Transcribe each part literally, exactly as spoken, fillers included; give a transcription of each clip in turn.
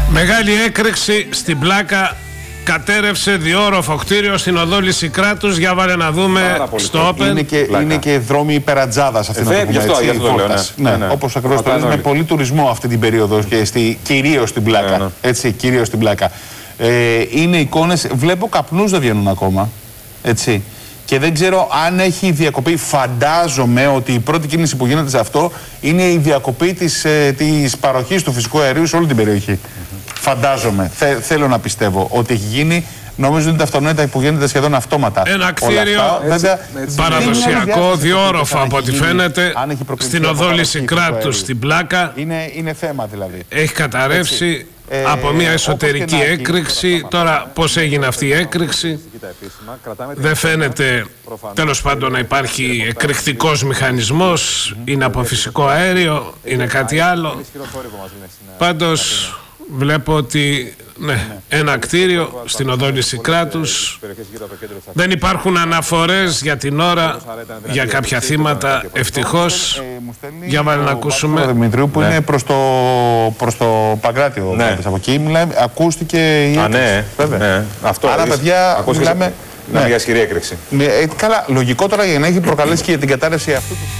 Μεγάλη έκρηξη στην Πλάκα. Κατέρευσε διόροφο κτίριο στην οδό Λυσικράτους. Για βάλε να δούμε στο Open. Είναι και, είναι και δρόμοι υπερατζάδας αυτή, ε, να το πούμε έτσι. Αυτό, το λέω, ναι. Ναι, ναι. Όπως ακριβώς το λέμε, με πολύ τουρισμό αυτή την περίοδο και στη, κυρίως στην Πλάκα. Ναι, ναι. Έτσι, κυρίως στην Πλάκα. Ε, είναι εικόνες, βλέπω καπνούς δεν βγαίνουν ακόμα. Έτσι. Και δεν ξέρω αν έχει διακοπή. Φαντάζομαι ότι η πρώτη κίνηση που γίνεται σε αυτό είναι η διακοπή της, ε, της παροχής του φυσικού αερίου σε όλη την περιοχή. Mm-hmm. Φαντάζομαι. Θε, θέλω να πιστεύω ότι έχει γίνει. Νομίζω ότι είναι τα αυτονόητα που γίνεται σχεδόν αυτόματα. Ένα κτίριο παραδοσιακό, διόροφο από ό,τι φαίνεται, στην οδό Λυσικράτους στην Πλάκα. Είναι, είναι θέμα δηλαδή. Έχει καταρρεύσει ε, από μια εσωτερική έκρηξη. Τώρα πώς έγινε αυτή η έκρηξη δεν φαίνεται, τέλος πάντων, να υπάρχει εκρηκτικός μηχανισμός. Είναι από φυσικό αέριο, είναι κάτι άλλο. Πάντως βλέπω ότι ναι, ένα κτίριο στην οδό Λυσικράτους. Δεν υπάρχουν αναφορές για την ώρα για κάποια θύματα, ευτυχώς. Για βάλε να ακούσουμε. Ο Δημητρίου που ναι. είναι προς το, προς το Παγκράτιο. Ναι. Από εκεί μιλάμε, ακούστηκε η έκρηξη. Α, ναι, ναι. Αυτό. Άρα, παιδιά, μιλάμε. Ναι, μια ισχυρή έκρηξη. Ε, καλά, λογικό τώρα για να έχει προκαλέσει και την κατάρρευση αυτού του.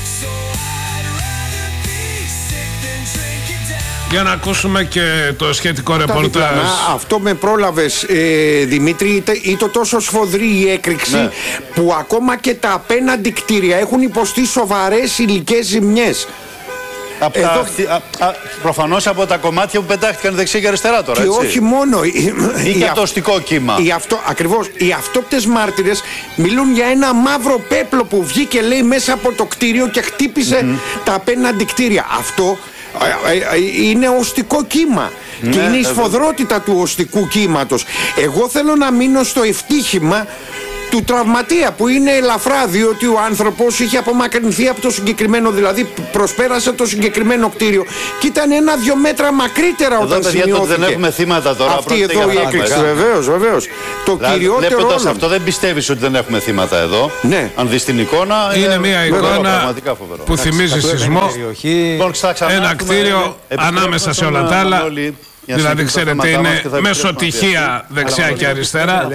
Για να ακούσουμε και το σχετικό ρεπορτάζ. Αυτό με πρόλαβες, ε, Δημήτρη, ήταν τόσο σφοδρή η έκρηξη, ναι, που ακόμα και τα απέναντι κτίρια έχουν υποστεί σοβαρές υλικές ζημιές. Από Εδώ... τα, α, προφανώς από τα κομμάτια που πετάχτηκαν δεξιά και αριστερά τώρα, και έτσι. όχι μόνο. Ή και το ωστικό κύμα. Οι αυτό, ακριβώς. Οι αυτόπτες μάρτυρες μιλούν για ένα μαύρο πέπλο που βγήκε, λέει, μέσα από το κτίριο και χτύπησε mm-hmm. τα απέναντι κτίρια. Αυτό είναι οστικό κύμα. Ναι, και είναι η σφοδρότητα του οστικού κύματος. Εγώ θέλω να μείνω στο ευτύχημα του τραυματία, που είναι ελαφρά, διότι ο άνθρωπος είχε απομακρυνθεί από το συγκεκριμένο, δηλαδή προσπέρασε το συγκεκριμένο κτίριο και ήταν ένα-δυο μέτρα μακρύτερα εδώ, όταν παιδιά, σημειώθηκε. Δεν έχουμε θύματα τώρα. Αυτή εδώ η έκρηξη, βεβαίως, βεβαίως. Το δηλαδή, κυριότερο όλων. Αυτό δεν πιστεύεις ότι δεν έχουμε θύματα εδώ. Ναι. Αν δεις την εικόνα, είναι, είναι μια εικόνα που θυμίζει σεισμό. Ένα κτίριο ανάμεσα σε όλα τα άλλα. Δηλαδή, ξέρετε, είναι μεσοτυχία δεξιά και αριστερά.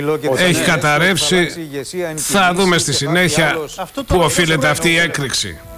Έχει καταρρεύσει. Θα δούμε στη συνέχεια πού οφείλεται αυτή η έκρηξη.